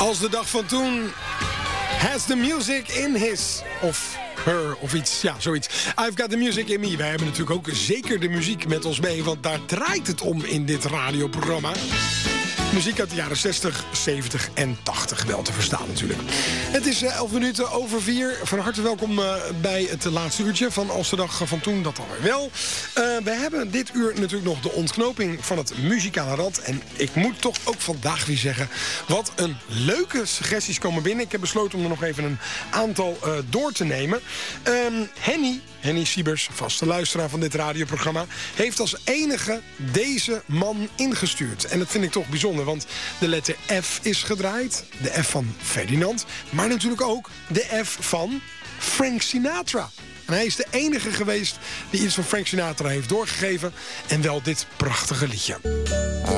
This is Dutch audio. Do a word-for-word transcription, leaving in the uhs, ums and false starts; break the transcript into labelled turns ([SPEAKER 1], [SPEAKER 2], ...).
[SPEAKER 1] Als de dag van toen. Has the music in his. Of her, of iets. Ja, zoiets. I've got the music in me. Wij hebben natuurlijk ook zeker de muziek met ons mee. Want daar draait het om in dit radioprogramma. Muziek uit de jaren zestig, zeventig en tachtig. Wel te verstaan natuurlijk. Het is elf minuten over vier. Van harte welkom uh, bij het laatste uurtje van Als de dag van toen. Dat alweer wel. Uh, we hebben dit uur natuurlijk nog de ontknoping van het muzikale rad. En ik moet toch ook vandaag weer zeggen. Wat een leuke suggesties komen binnen. Ik heb besloten om er nog even een aantal uh, door te nemen. Um, Henny. Henny Siebers, vaste luisteraar van dit radioprogramma, heeft als enige deze man ingestuurd. En dat vind ik toch bijzonder, want de letter F is gedraaid. De F van Ferdinand, maar natuurlijk ook de F van Frank Sinatra. En hij is de enige geweest die iets van Frank Sinatra heeft doorgegeven. En wel dit prachtige liedje.